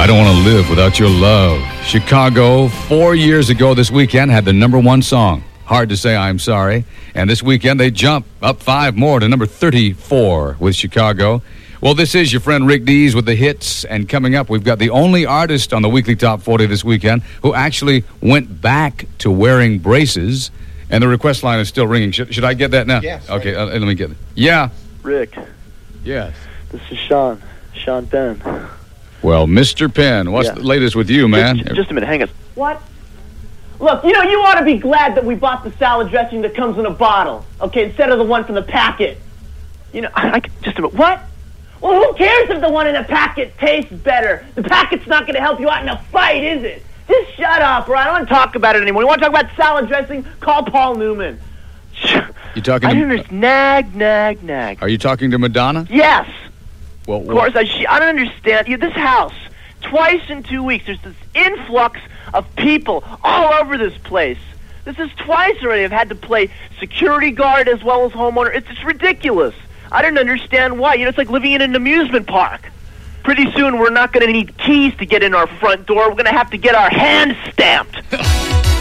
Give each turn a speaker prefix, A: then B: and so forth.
A: I don't want to live without your love. Chicago, 4 years ago this weekend, had the number one song, Hard to Say I'm Sorry. And this weekend, they jump up 5 more to number 34 with Chicago. Well, this is your friend Rick Dees with the hits. And coming up, we've got the only artist on the Weekly Top 40 this weekend who actually went back to wearing braces. And the request line is still ringing. Should I get that now?
B: Yes.
A: Okay, let me get it. Yeah.
C: Rick,
A: Yes.
C: this is Sean Penn.
A: Well, Mr. Penn, what's the latest with you, man?
C: Just a minute, hang on.
D: What? Look, you ought to be glad that we bought the salad dressing that comes in a bottle, okay, instead of the one from the packet.
C: Just a minute, what?
D: Well, who cares if the one in the packet tastes better? The packet's not going to help you out in a fight, is it? Just shut up, or I don't want to talk about it anymore. You want to talk about salad dressing? Call Paul Newman.
A: You talking
C: I
A: to...
C: don't understand. Nag.
A: Are you talking to Madonna?
C: Yes.
A: Well,
C: of course, I don't understand. This house, twice in 2 weeks, there's this influx of people all over this place. This is twice already I've had to play security guard as well as homeowner. It's ridiculous. I don't understand why. It's like living in an amusement park. Pretty soon we're not going to need keys to get in our front door. We're going to have to get our hands stamped.